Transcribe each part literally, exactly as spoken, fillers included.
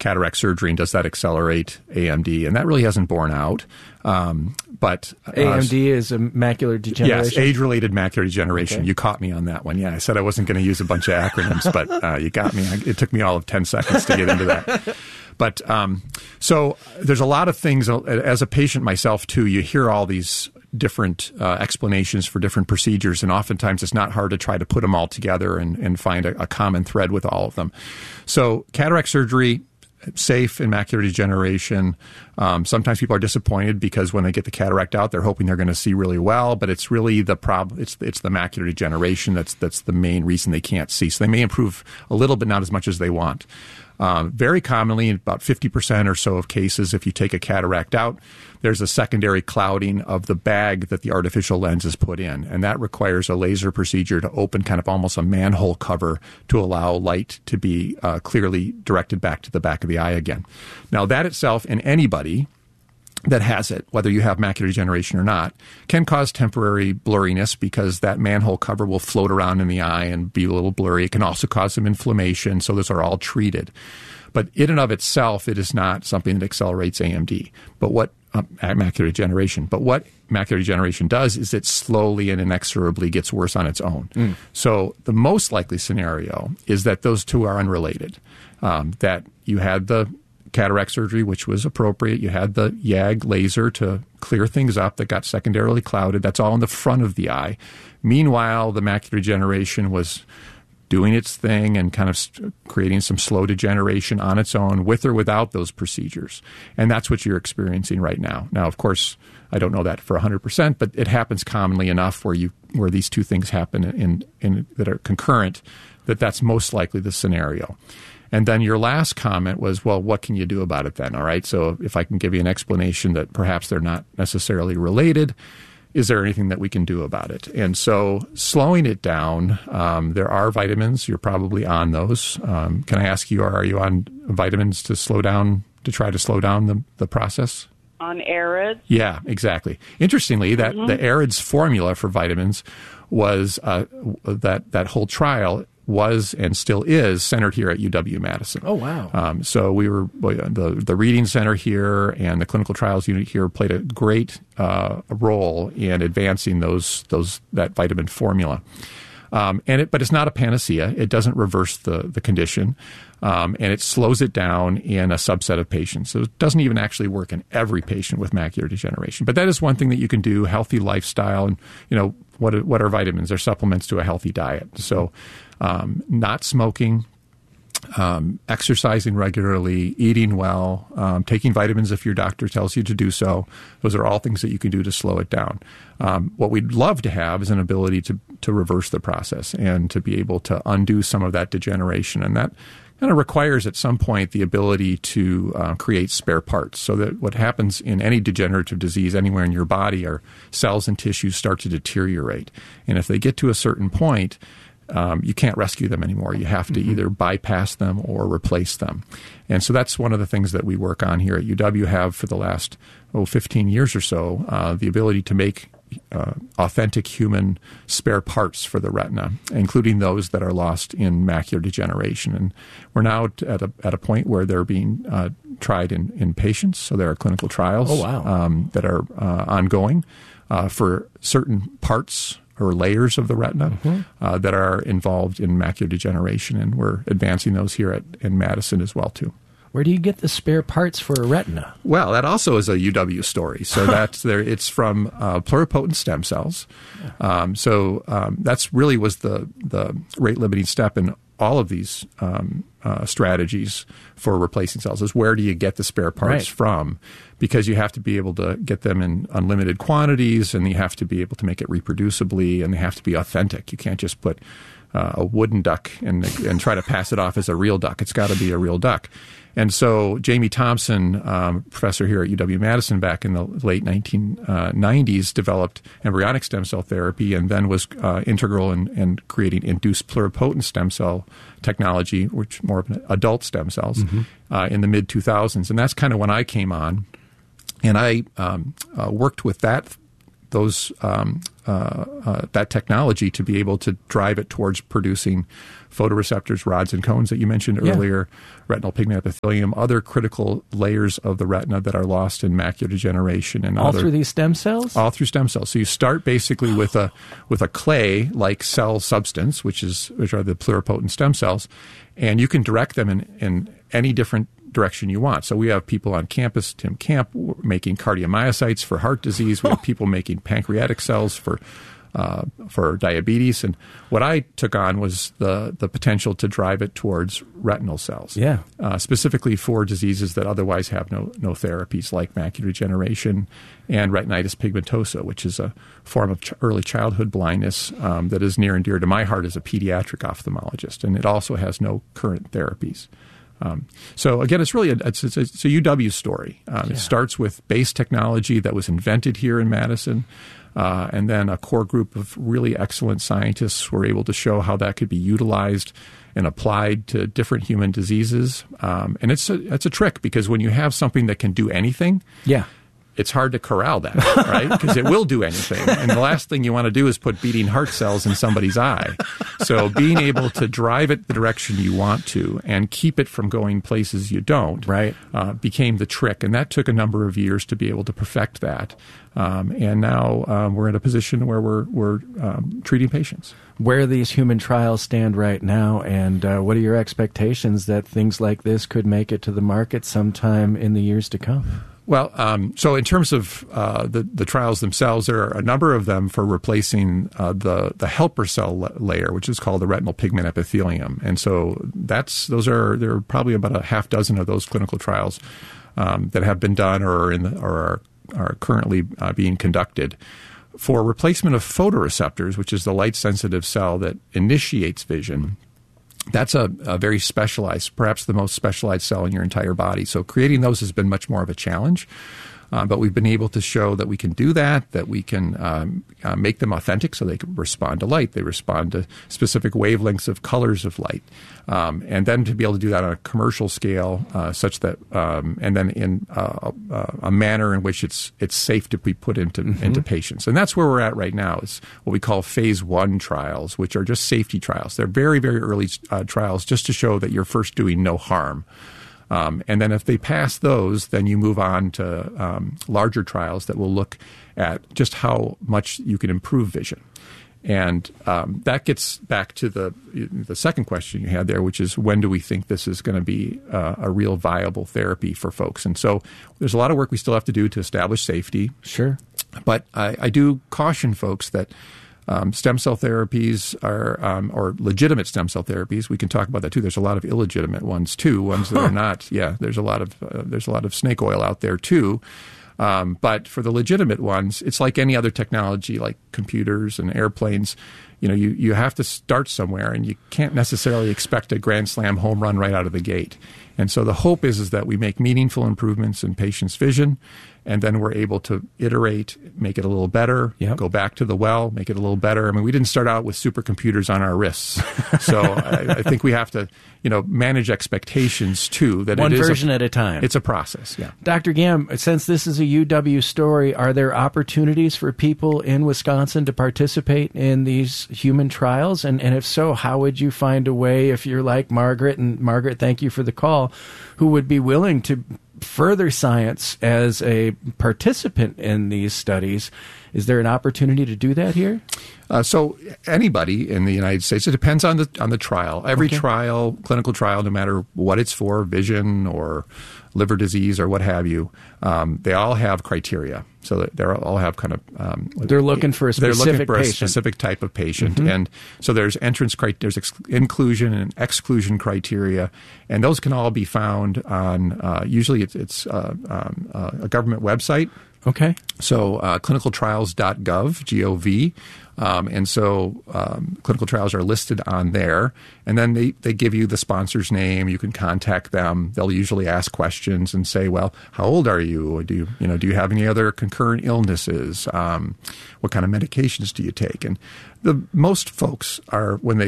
cataract surgery, and does that accelerate A M D? And that really hasn't borne out. Um, but uh, A M D is a macular degeneration? Yes, age-related macular degeneration. Okay. You caught me on that one. Yeah, I said I wasn't going to use a bunch of acronyms, but uh, you got me. It took me all of ten seconds to get into that. But um, so there's a lot of things. As a patient myself, too, you hear all these different uh, explanations for different procedures, and oftentimes it's not hard to try to put them all together and, and find a, a common thread with all of them. So cataract surgery, safe in macular degeneration. Um, sometimes people are disappointed because when they get the cataract out, they're hoping they're going to see really well, but it's really the problem. It's it's the macular degeneration that's that's the main reason they can't see. So they may improve a little, but not as much as they want. Um, very commonly, in about fifty percent or so of cases, if you take a cataract out, there's a secondary clouding of the bag that the artificial lens is put in. And that requires a laser procedure to open kind of almost a manhole cover to allow light to be uh, clearly directed back to the back of the eye again. Now, that itself in anybody that has it, whether you have macular degeneration or not, can cause temporary blurriness because that manhole cover will float around in the eye and be a little blurry. It can also cause some inflammation, so those are all treated. But in and of itself, it is not something that accelerates A M D. But what uh, macular degeneration. But what macular degeneration does is it slowly and inexorably gets worse on its own. Mm. So the most likely scenario is that those two are unrelated. Um, that you had the cataract surgery, which was appropriate. You had the Y A G laser to clear things up that got secondarily clouded. That's all in the front of the eye. Meanwhile, the macular degeneration was doing its thing and kind of st- creating some slow degeneration on its own with or without those procedures. And that's what you're experiencing right now. Now, of course, I don't know that for one hundred percent, but it happens commonly enough where you where these two things happen in, in that are concurrent that that's most likely the scenario. And then your last comment was, well, what can you do about it then? All right, so if I can give you an explanation that perhaps they're not necessarily related, is there anything that we can do about it? And so slowing it down, um, there are vitamins. You're probably on those. Um, can I ask you, are you on vitamins to slow down, to try to slow down the, the process? On AREDS? Yeah, exactly. Interestingly, that mm-hmm. the AREDS formula for vitamins was uh, that that whole trial was and still is centered here at U W-Madison. Oh, wow. Um, so we were, the the reading center here and the clinical trials unit here played a great uh, role in advancing those those that vitamin formula. Um, and it, but it's not a panacea. It doesn't reverse the, the condition, um, and it slows it down in a subset of patients. So it doesn't even actually work in every patient with macular degeneration. But that is one thing that you can do, healthy lifestyle, and, you know, what are, what are vitamins? They're supplements to a healthy diet. So um, not smoking, um, exercising regularly, eating well, um, taking vitamins if your doctor tells you to do so. Those are all things that you can do to slow it down. Um, what we'd love to have is an ability to to reverse the process and to be able to undo some of that degeneration. And that kind of requires at some point the ability to uh, create spare parts, so that what happens in any degenerative disease anywhere in your body are cells and tissues start to deteriorate. And if they get to a certain point, Um, you can't rescue them anymore. You have to mm-hmm. either bypass them or replace them. And so that's one of the things that we work on here at U W, have for the last oh, fifteen years or so, uh, the ability to make uh, authentic human spare parts for the retina, including those that are lost in macular degeneration. And we're now at a, at a point where they're being uh, tried in, in patients. So there are clinical trials oh, wow. um, that are uh, ongoing uh, for certain parts or layers of the retina mm-hmm. uh, that are involved in macular degeneration, and we're advancing those here at in Madison as well too. Where do you get the spare parts for a retina? Well, that also is a U W story. So that's there. It's from uh, pluripotent stem cells. Um, so um, that's really was the the rate limiting step in all of these um, uh, strategies for replacing cells. Is where do you get the spare parts right. from? Because you have to be able to get them in unlimited quantities, and you have to be able to make it reproducibly, and they have to be authentic. You can't just put uh, a wooden duck and and try to pass it off as a real duck. It's got to be a real duck. And so Jamie Thompson, um, professor here at U W-Madison back in the late nineteen nineties, developed embryonic stem cell therapy, and then was uh, integral in, in creating induced pluripotent stem cell technology, which more of an adult stem cells, mm-hmm. uh, in the mid two thousands. And that's kind of when I came on. And I um, uh, worked with that those um, uh, uh, that technology to be able to drive it towards producing photoreceptors, rods and cones that you mentioned Yeah. earlier, retinal pigment epithelium, other critical layers of the retina that are lost in macular degeneration, and All other, through these stem cells? all through stem cells. So you start basically with a with a clay-like cell substance, which is which are the pluripotent stem cells, and you can direct them in, in any different direction you want. So we have people on campus, Tim Camp, making cardiomyocytes for heart disease. We have people making pancreatic cells for uh, for diabetes. And what I took on was the the potential to drive it towards retinal cells, Yeah. uh, specifically for diseases that otherwise have no no therapies, like macular degeneration and retinitis pigmentosa, which is a form of ch- early childhood blindness um, that is near and dear to my heart as a pediatric ophthalmologist, and it also has no current therapies. Um, so again, it's really a, it's, it's, it's a U W story. Um, Yeah. It starts with base technology that was invented here in Madison, uh, and then a core group of really excellent scientists were able to show how that could be utilized and applied to different human diseases. Um, and it's a, it's a trick, because when you have something that can do anything, Yeah. it's hard to corral that, right? Because it will do anything. And the last thing you want to do is put beating heart cells in somebody's eye. So being able to drive it the direction you want to and keep it from going places you don't, Right. uh, became the trick. And that took a number of years to be able to perfect that. Um, and now um, we're in a position where we're, we're um, treating patients. Where these human trials stand right now, and uh, what are your expectations that things like this could make it to the market sometime in the years to come? Well, um, so in terms of uh, the the trials themselves, there are a number of them for replacing uh, the the helper cell la- layer, which is called the retinal pigment epithelium, and so that's those are there are probably about a half dozen of those clinical trials um, that have been done or are in the, or are, are currently uh, being conducted for replacement of photoreceptors, which is the light sensitive cell that initiates vision. That's a, a very specialized, perhaps the most specialized cell in your entire body. So creating those has been much more of a challenge. Uh, but we've been able to show that we can do that, that we can um, uh, make them authentic so they can respond to light. They respond to specific wavelengths of colors of light. Um, and then to be able to do that on a commercial scale uh, such that, um, and then in uh, a, a manner in which it's it's safe to be put into, mm-hmm. into patients. And that's where we're at right now, is what we call phase one trials, which are just safety trials. They're very, very early uh, trials just to show that you're first doing no harm. Um, and then if they pass those, then you move on to um, larger trials that will look at just how much you can improve vision. And um, that gets back to the the second question you had there, which is when do we think this is going to be uh, a real viable therapy for folks? And so there's a lot of work we still have to do to establish safety. Sure. But I, I do caution folks that Um, stem cell therapies are, um, or legitimate stem cell therapies. We can talk about that too. There's a lot of illegitimate ones too, ones that are not. Yeah, there's a lot of uh, there's a lot of snake oil out there too. Um, but for the legitimate ones, it's like any other technology, like computers and airplanes. You know, you, you have to start somewhere, and you can't necessarily expect a grand slam home run right out of the gate. And so the hope is is that we make meaningful improvements in patients' vision, and then we're able to iterate, make it a little better, yep. go back to the well, make it a little better. I mean, we didn't start out with supercomputers on our wrists. So I, I think we have to, you know, manage expectations too. That One it is version a, at a time. It's a process, yeah. Doctor Gam, since this is a U W story, are there opportunities for people in Wisconsin to participate in these human trials? And, and if so, how would you find a way, if you're like Margaret, and Margaret, thank you for the call, who would be willing to further science as a participant in these studies? Is there an opportunity to do that here? Uh, so anybody in the United States, it depends on the on the trial. Every Okay. trial, clinical trial, no matter what it's for, vision or liver disease or what have you, um, they all have criteria. So that they all have kind of um, They're looking for a they're specific looking for a patient. specific type of patient, Mm-hmm. and so there's entrance cri- there's ex- inclusion and exclusion criteria, and those can all be found on uh, usually it's, it's uh, um, uh, a government website. Okay. So uh, clinical trials dot gov, G O V, um, and so um, clinical trials are listed on there, and then they, they give you the sponsor's name. You can contact them. They'll usually ask questions and say, well, how old are you? Or do you, you know, do you have any other concurrent illnesses? Um, what kind of medications do you take? And the most folks are, when they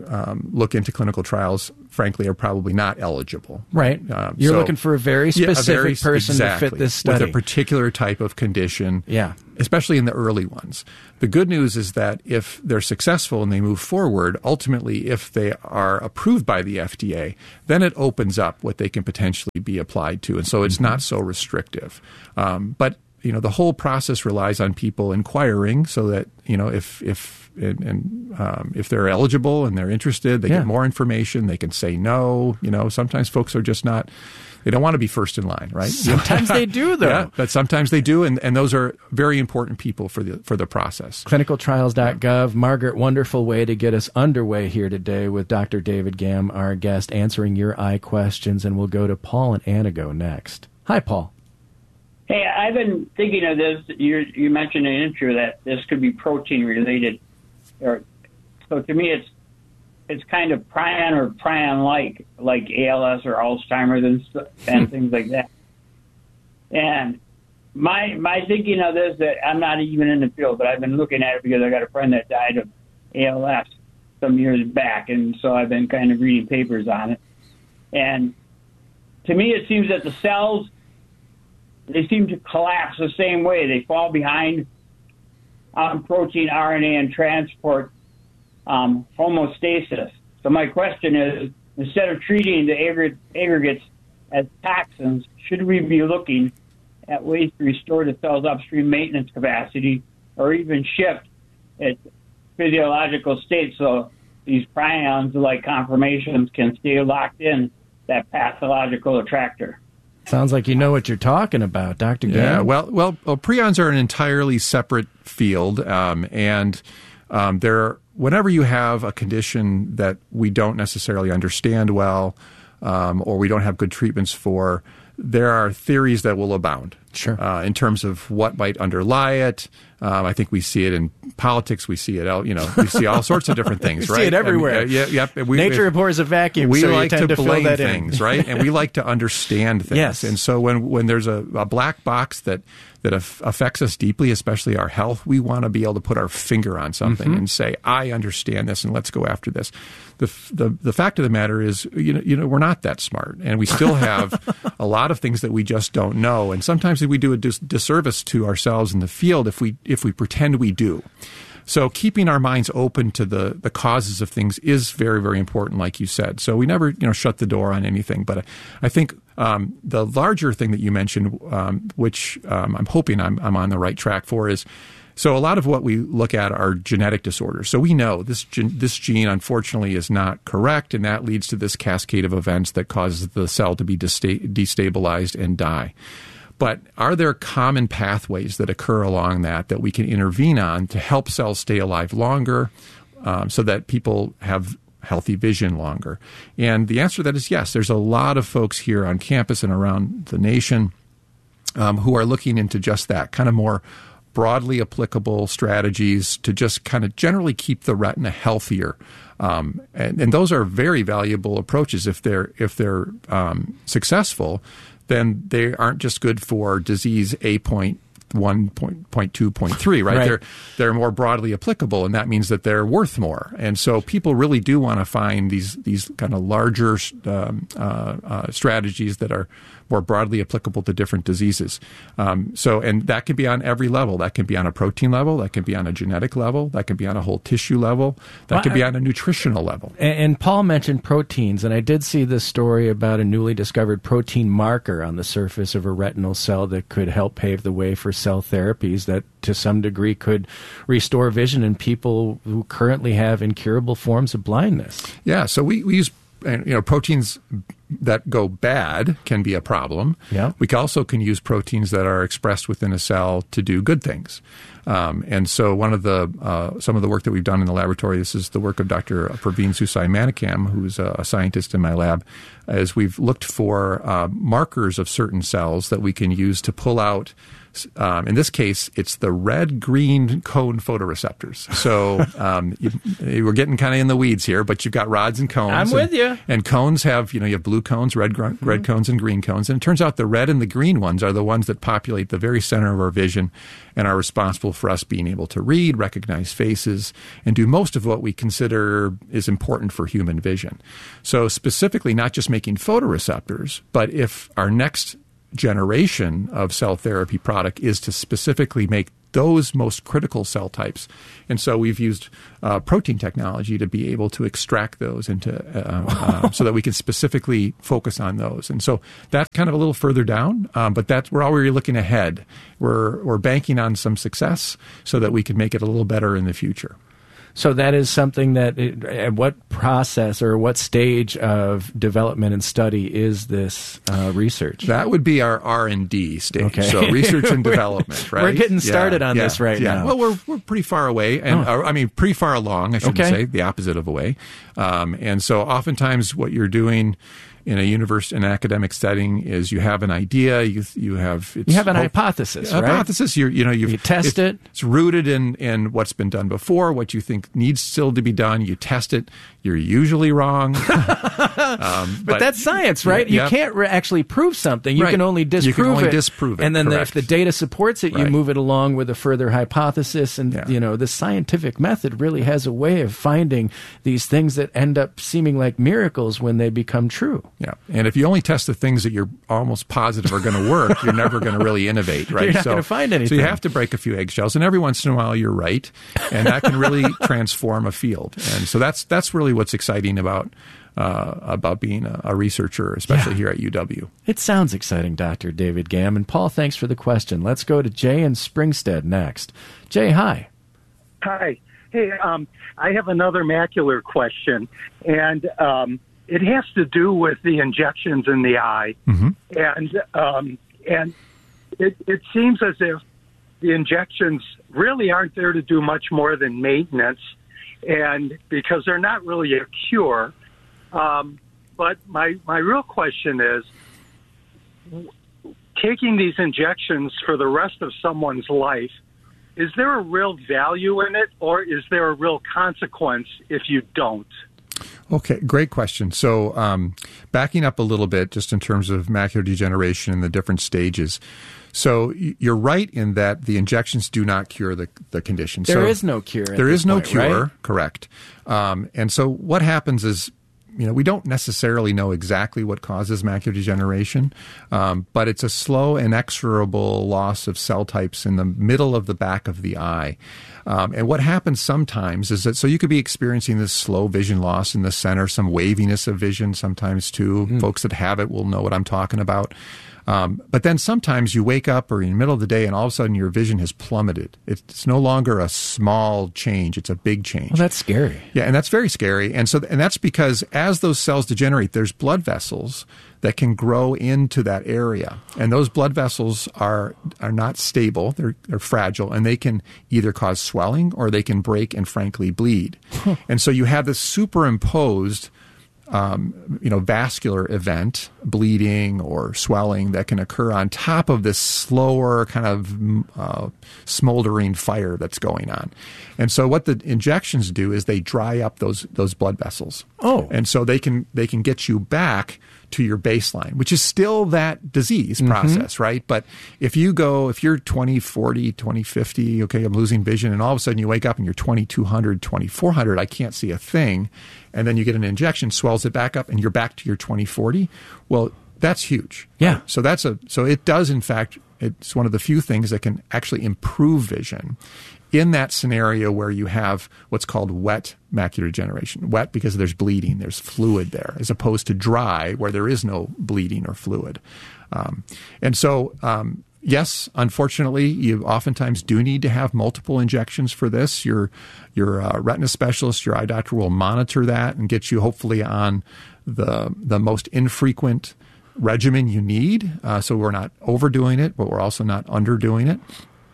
um, look into clinical trials, frankly, are probably not eligible. Right. Um, You're so, looking for a very specific yeah, a very, person exactly, to fit this study. With a particular type of condition, yeah. especially in the early ones. The good news is that if they're successful and they move forward, ultimately, if they are approved by the F D A, then it opens up what they can potentially be applied to. And so it's mm-hmm. not so restrictive. Um, but you know, the whole process relies on people inquiring so that, you know, if if and, and um, if they're eligible and they're interested, they yeah. get more information. They can say no. You know, sometimes folks are just not, they don't want to be first in line, right? Sometimes they do, though. Yeah, but sometimes they do, and, and those are very important people for the for the process. clinical trials dot gov. Margaret, wonderful way to get us underway here today with Doctor David Gamm, our guest, answering your eye questions, and we'll go to Paul and Anago next. Hi, Paul. Hey, I've been thinking of this. You you mentioned in the intro that this could be protein related, or so to me it's it's kind of prion or prion like like A L S or Alzheimer's and and things like that. And my my thinking of this, that I'm not even in the field, but I've been looking at it because I got a friend that died of A L S some years back, and so I've been kind of reading papers on it. And to me, it seems that the cells, they seem to collapse the same way. They fall behind on protein, R N A, and transport um, homeostasis. So my question is, instead of treating the aggr- aggregates as toxins, should we be looking at ways to restore the cell's upstream maintenance capacity, or even shift its physiological state so these prions, like conformations, can stay locked in that pathological attractor? Sounds like you know what you're talking about, Doctor Gamm. Yeah, well, well, well, prions are an entirely separate field, um, and um, they're, whenever you have a condition that we don't necessarily understand well, um, or we don't have good treatments for, there are theories that will abound. Sure. Uh, in terms of what might underlie it. Um, I think we see it in politics. We see it, you know, we see all sorts of different things, we right? see it everywhere. I mean, uh, yeah, yeah, we, Nature abhors a vacuum, we so like you tend to, to blame fill that things, in. right? And we like to understand things. Yes. And so when, when there's a, a black box that, that af- affects us deeply, especially our health, we want to be able to put our finger on something mm-hmm. and say, I understand this, and let's go after this. The, the the fact of the matter is, you know, you know, we're not that smart, and we still have a lot of things that we just don't know. And sometimes we do a dis- disservice to ourselves in the field if we if we pretend we do. So keeping our minds open to the, the causes of things is very, very important, like you said. So we never, you know, shut the door on anything. But I think um, the larger thing that you mentioned, um, which um, I'm hoping I'm, I'm on the right track for, is so a lot of what we look at are genetic disorders. So we know this gen- this gene, unfortunately, is not correct, and that leads to this cascade of events that causes the cell to be desta- destabilized and die. But are there common pathways that occur along that that we can intervene on to help cells stay alive longer, um, so that people have healthy vision longer? And the answer to that is yes. There's a lot of folks here on campus and around the nation um, who are looking into just that, kind of more broadly applicable strategies to just kind of generally keep the retina healthier. Um, and, and those are very valuable approaches. If they're if they're um, successful, then they aren't just good for disease A point one, point, point two, point three, right? right? They're they're more broadly applicable, and that means that they're worth more. And so people really do want to find these these kind of larger um, uh, uh, strategies that are more broadly applicable to different diseases. Um, so, and that can be on every level. That can be on a protein level. That can be on a genetic level. That can be on a whole tissue level. That well, can be on a nutritional level. And, and Paul mentioned proteins, and I did see this story about a newly discovered protein marker on the surface of a retinal cell that could help pave the way for cell therapies that to some degree could restore vision in people who currently have incurable forms of blindness. Yeah, so we, we use and you know, proteins that go bad can be a problem. Yeah. We also can use proteins that are expressed within a cell to do good things. Um, and so one of the uh, some of the work that we've done in the laboratory, this is the work of Doctor Praveen Susai-Manikam, who's a, a scientist in my lab, is we've looked for uh, markers of certain cells that we can use to pull out Um, in this case, it's the red-green cone photoreceptors. So um, you, we're getting kind of in the weeds here, but you've got rods and cones. I'm and, with you. And cones have, you know, you have blue cones, red gr- mm-hmm. red cones, and green cones. And it turns out the red and the green ones are the ones that populate the very center of our vision and are responsible for us being able to read, recognize faces, and do most of what we consider is important for human vision. So specifically, not just making photoreceptors, but if our next generation of cell therapy product is to specifically make those most critical cell types. And so we've used uh, protein technology to be able to extract those into uh, uh, so that we can specifically focus on those. And so that's kind of a little further down, um, but that's we're already looking ahead. We're we're banking on some success so that we can make it a little better in the future. So that is something that, it, at what process or what stage of development and study is this uh, research? That would be our R and D stage, okay. So research and development, right? We're getting started yeah, on yeah, this right yeah. now. Well, we're we're pretty far away, and oh. uh, I mean pretty far along, I shouldn't okay. say, the opposite of away. Um, and so oftentimes what you're doing in a university, an academic setting, is you have an idea, you you have it's you have an hope, hypothesis, right? Hypothesis. You you know you've, you test it, it. It's rooted in in what's been done before, what you think needs still to be done. You test it. You're usually wrong, um, but, but that's science, right? Yeah, you can't re- actually prove something. You right. can only disprove you can only it. disprove it, and then the, correct. if the data supports it, you right. move it along with a further hypothesis. And yeah. you know, the scientific method really has a way of finding these things that end up seeming like miracles when they become true. Yeah, and if you only test the things that you're almost positive are going to work, you're never going to really innovate, right? You're not so, going to find anything. So you have to break a few eggshells, and every once in a while you're right, and that can really transform a field. And so that's that's really what's exciting about uh, about being a, a researcher, especially yeah. here at U W. It sounds exciting, Doctor David Gamm. And Paul, thanks for the question. Let's go to Jay in Springstead next. Jay, hi. Hi. Hey, um, I have another macular question, and um, it has to do with the injections in the eye, mm-hmm. and um, and it, it seems as if the injections really aren't there to do much more than maintenance, and because they're not really a cure. Um, but my my real question is, taking these injections for the rest of someone's life, is there a real value in it, or is there a real consequence if you don't? Okay, great question. So um, backing up a little bit, just in terms of macular degeneration and the different stages. So you're right in that the injections do not cure the, the condition. There so is no cure. At there this is no point, cure, right? Correct. Um, and so what happens is, you know, we don't necessarily know exactly what causes macular degeneration, um, but it's a slow, inexorable loss of cell types in the middle of the back of the eye. Um, and what happens sometimes is that, so you could be experiencing this slow vision loss in the center, some waviness of vision sometimes too. Mm. Folks that have it will know what I'm talking about. Um, but then sometimes you wake up or in the middle of the day and all of a sudden your vision has plummeted. It's no longer a small change. It's a big change. Well, that's scary. Yeah, and that's very scary. And so, and that's because as those cells degenerate, there's blood vessels that can grow into that area. And those blood vessels are are not stable. They're, they're fragile, and they can either cause swelling or they can break and frankly bleed. Huh. And so you have this superimposed Um, you know, vascular event, bleeding or swelling that can occur on top of this slower kind of uh, smoldering fire that's going on. And so what the injections do is they dry up those those blood vessels. Oh. And so they can they can get you back to your baseline, which is still that disease mm-hmm. process, right? But if you go, if you're twenty forty, twenty fifty, okay, I'm losing vision, and all of a sudden you wake up and you're twenty-two hundred, twenty-four hundred, I can't see a thing, and then you get an injection, swells it back up, and you're back to your twenty forty, well, that's huge. Yeah. Right? So that's a, so it does, in fact, it's one of the few things that can actually improve vision in that scenario where you have what's called wet macular degeneration. Wet because there's bleeding, there's fluid there, as opposed to dry where there is no bleeding or fluid. Um, and so, um, yes, unfortunately, you oftentimes do need to have multiple injections for this. Your your uh, retina specialist, your eye doctor will monitor that and get you hopefully on the the most infrequent regimen you need. Uh, so we're not overdoing it, but we're also not underdoing it.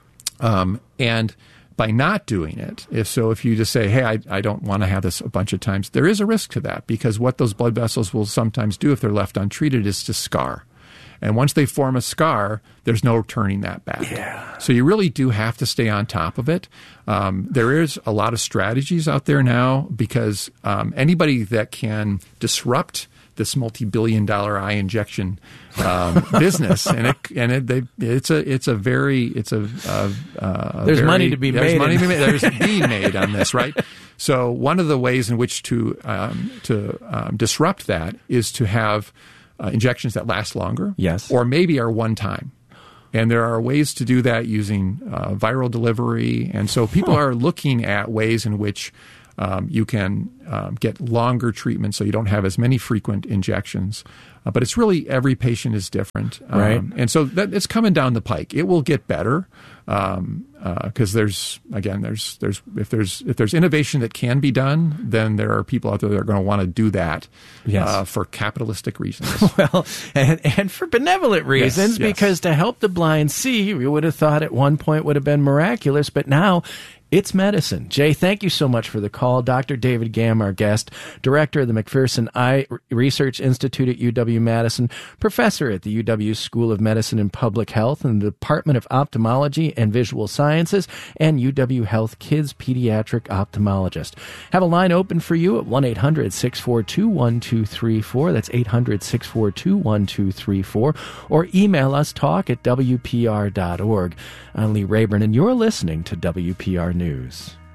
Um, and by not doing it, if so, if you just say, hey, I, I don't want to have this a bunch of times, there is a risk to that, because what those blood vessels will sometimes do if they're left untreated is to scar. And once they form a scar, there's no turning that back. Yeah. So you really do have to stay on top of it. Um, there is a lot of strategies out there now because um, anybody that can disrupt this multi-billion dollar eye injection um, business, and it and it they, it's a it's a very it's a, a, a there's very, money to be there's made. Money to be made. There's being made on this, right? So one of the ways in which to um, to um, disrupt that is to have uh, injections that last longer, yes, or maybe are one time. And there are ways to do that using uh, viral delivery, and so people huh. are looking at ways in which Um, you can um, get longer treatment so you don't have as many frequent injections. Uh, but it's really every patient is different. Um, right. And so that, it's coming down the pike. It will get better because um, uh, there's, again, there's there's if there's if there's innovation that can be done, then there are people out there that are going to want to do that yes. uh, for capitalistic reasons. Well, and, and for benevolent reasons, yes, yes. because to help the blind see, we would have thought at one point would have been miraculous, but now it's medicine. Jay, thank you so much for the call. Doctor David Gamm, our guest, director of the McPherson Eye Research Institute at U W-Madison, professor at the U W School of Medicine and Public Health in the Department of Ophthalmology and Visual Sciences, and U W Health Kids Pediatric Ophthalmologist. Have a line open for you at one eight hundred six four two one two three four. That's eight hundred six four two one two three four. Or email us, talk at W P R dot org. I'm Lee Rayburn, and you're listening to W P R News.